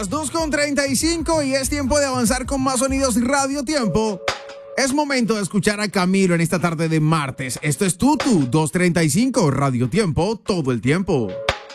Las 2:35 y es tiempo de avanzar con más sonidos Radio Tiempo. Es momento de escuchar a Camilo en esta tarde de martes. Esto es Tutu 235 Radio Tiempo todo el tiempo.